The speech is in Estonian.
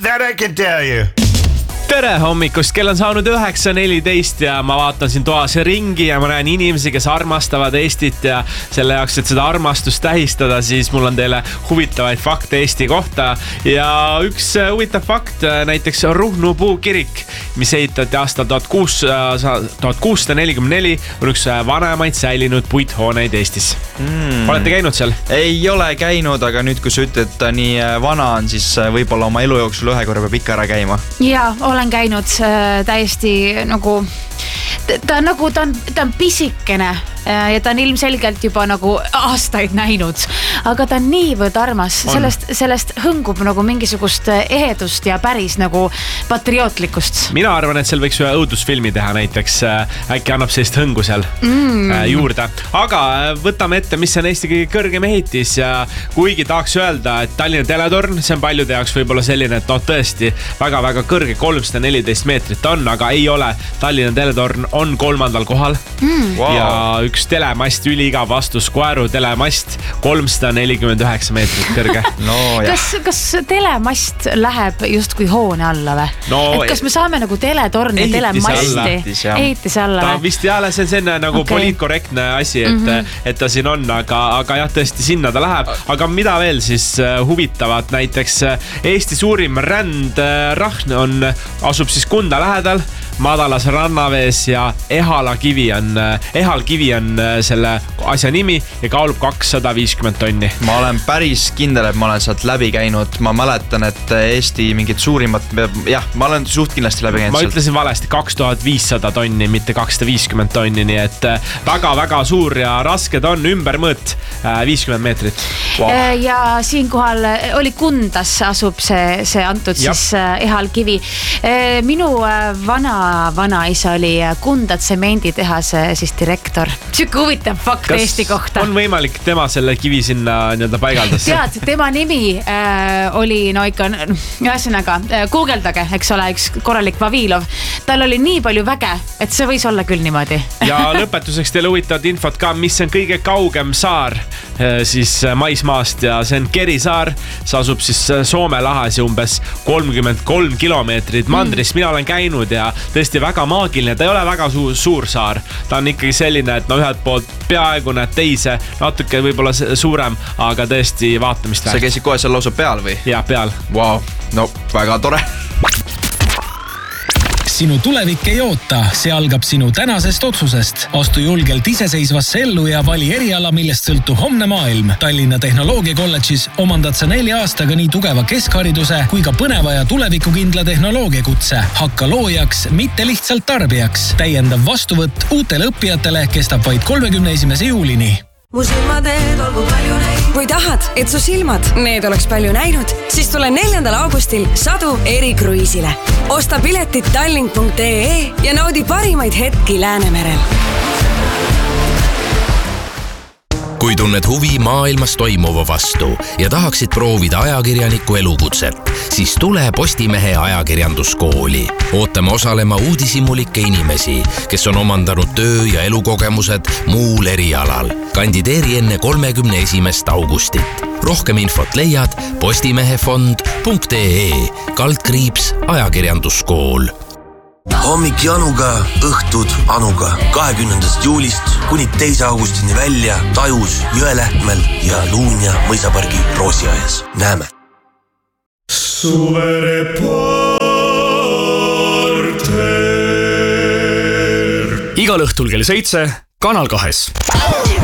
That I can tell you. Tere hommikust, kell on saanud 9:14 ja ma vaatan siin toas ringi ja ma näen inimesi, kes armastavad Eestit ja selle jaoks, et seda armastust tähistada, siis mul on teile huvitavaid fakte Eesti kohta. Ja üks huvitav fakt, näiteks Ruhnu puukirik, mis ehitati aastal 1644, on üks vanemaid säilinud puithooneid Eestis. Olete käinud seal? Ei ole käinud, aga nüüd kui sa ütled, et ta nii vana on, siis võib-olla oma elu jooksul ühe korra peab ikka ära käima. Jaa, olen käinud täiesti nagu ta on pisikene ja ta on ilmselgelt juba nagu aastaid näinud, aga ta on niivõrd armas, sellest hõngub nagu mingisugust ehedust ja päris nagu patriootlikkust. Mina arvan, et seal võiks ühe õudusfilmi teha näiteks, äkki annab sellist hõngu seal juurde. Aga võtame ette, mis on Eesti kõige kõrgem ehitis ja kuigi tahaks öelda, et Tallinna teletorn, see on paljude jaoks võib-olla selline, et tõesti väga-väga kõrge, 314 meetrit on, aga ei ole. Tallinna teletorn on 3. kohal ja üks telemast, üliigav vastus, Koeru telemast, 349 meetrit kõrge. Kas telemast läheb justkui hoone alla või? Et kas me saame nagu teletorni, telemasti ehitise alla? Ta vist jälle see on nagu poliitkorrektne asi, et ta siin on, aga jah, tõesti sinna ta läheb. Aga mida veel siis huvitavat, näiteks Eesti suurim rändrahn asub siis Kunda lähedal, madalas rannavees ja Ehalkivi on selle asja nimi ja kaalub 250 tonni. Ma olen päris kindel, et ma olen sealt läbi käinud. Ma mäletan, et Eesti mingid suurimat, jah, ma olen suht kindlasti läbi käinud. Ma ütlesin valesti, 2500 tonni, mitte 250 tonni, nii et väga-väga suur ja rasked on, ümbermõõt 50 meetrit. Ja siinkohal oli Kundas asub see antud siis Ehalkivi. Minu vanaisa oli Kunda tsemenditehase siis direktor. Siuke huvitav fakt Eesti kohta. On võimalik tema selle kivi sinna paigaldas? Tead, tema nimi oli ühesõnaga, googeldage, eks ole, üks korralik Vavilov. Tal oli nii palju väge, et see võis olla küll niimoodi. Ja lõpetuseks teile huvitavat infot ka, mis on kõige kaugem saar siis maismaast ja see on Kerisaar. See asub siis Soome lahes ja umbes 33 kilomeetrit mandrist. Mina olen käinud ja tõesti väga maagiline. Ta ei ole väga suur saar. Ta on ikkagi selline, et ühelt poolt peaaegu näed teise, natuke võib-olla suurem, aga tõesti vaatamist väärt. Sa käisid kohe seal lausa peal või? Jah, peal. Wow, no väga tore. Sinu tulevik ei oota, see algab sinu tänasest otsusest. Astu julgelt iseseisvasse ellu ja vali eriala, millest sõltub homne maailm. Tallinna Tehnoloogiakolledžis omandad sa 4 aastaga nii tugeva keskhariduse kui ka põneva ja tulevikukindla tehnoloogiakutse. Hakka loojaks, mitte lihtsalt tarbijaks. Täiendav vastuvõtt uutele õppijatele kestab vaid 31. juulini. Mu silmateed olgu palju näinud. Kui tahad, et su silmad need oleks palju näinud, siis tule 4. augustil Sadu erikruiisile. Osta piletid tallink.ee ja naudi parimaid hetki Läänemerel. Kui tunned huvi maailmas toimuva vastu ja tahaksid proovida ajakirjaniku elukutset, siis tule Postimehe ajakirjanduskooli. Ootame osalema uudishimulikke inimesi, kes on omandanud töö- ja elukogemused muul erialal. Kandideeri enne 31. augustit. Rohkem infot leiad postimehefond.ee/ajakirjanduskool. Hommik Januga, õhtud Anuga. 20. juulist kuni 2. augustini välja Tajus, Jõelähtmel ja Luunja mõisapargi Roosiaes. Näeme! Igal õhtul kell 7 Kanal 2.